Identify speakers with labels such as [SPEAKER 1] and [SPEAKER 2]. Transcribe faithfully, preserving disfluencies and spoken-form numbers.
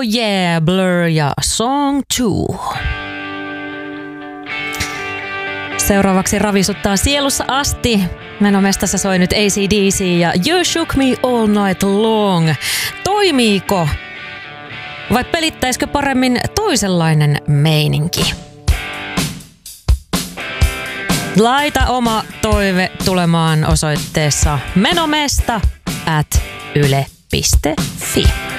[SPEAKER 1] yeah, Blur ja Song two. Seuraavaksi ravisuttaa sielussa asti. Menomestassa soi nyt A C D C ja You Shook Me All Night Long. Toimiiko? Vai pelittäisikö paremmin toisenlainen meininki? Laita oma toive tulemaan osoitteessa menomesta at yle piste fi.